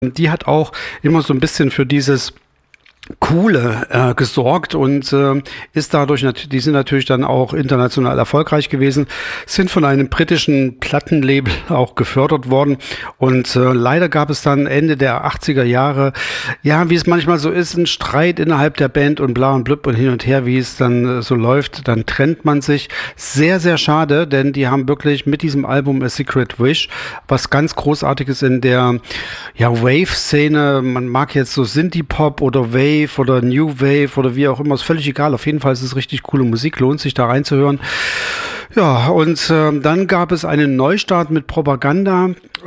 Die hat auch immer so ein bisschen für dieses Coole gesorgt und ist dadurch, die sind natürlich dann auch international erfolgreich gewesen, sind von einem britischen Plattenlabel auch gefördert worden und leider gab es dann Ende der 80er Jahre, ja, wie es manchmal so ist, ein Streit innerhalb der Band und bla und blub und hin und her, wie es dann so läuft, dann trennt man sich. Sehr, sehr schade, denn die haben wirklich mit diesem Album A Secret Wish was ganz Großartiges in der Wave-Szene, man mag jetzt so Synthie-Pop oder Wave oder New Wave oder wie auch immer, ist völlig egal. Auf jeden Fall ist es richtig coole Musik, lohnt sich da reinzuhören. Ja, und dann gab es einen Neustart mit Propaganda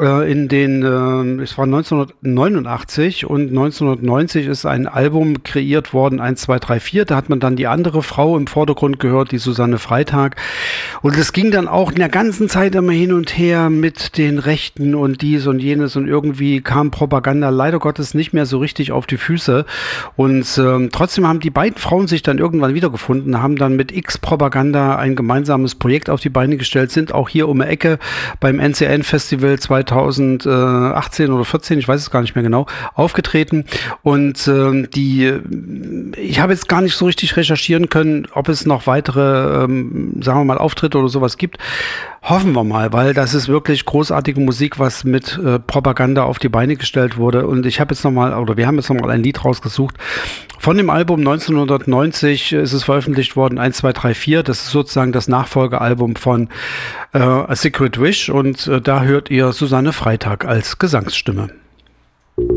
es war 1989 und 1990 ist ein Album kreiert worden, 1, 2, 3, 4. Da hat man dann die andere Frau im Vordergrund gehört, die Susanne Freitag. Und es ging dann auch in der ganzen Zeit immer hin und her mit den Rechten und dies und jenes und irgendwie kam Propaganda leider Gottes nicht mehr so richtig auf die Füße. Und trotzdem haben die beiden Frauen sich dann irgendwann wiedergefunden, haben dann mit X-Propaganda ein gemeinsames Projekt auf die Beine gestellt, sind auch hier um die Ecke beim NCN-Festival 2018 oder 14, ich weiß es gar nicht mehr genau, aufgetreten. Und ich habe jetzt gar nicht so richtig recherchieren können, ob es noch weitere, sagen wir mal, Auftritte oder sowas gibt. Hoffen wir mal, weil das ist wirklich großartige Musik, was mit Propaganda auf die Beine gestellt wurde. Und wir haben jetzt nochmal ein Lied rausgesucht. Von dem Album 1990 ist es veröffentlicht worden, 1, 2, 3, 4. Das ist sozusagen das Nachfolgealbum von A Secret Wish. Und da hört ihr Susanne Freitag als Gesangsstimme.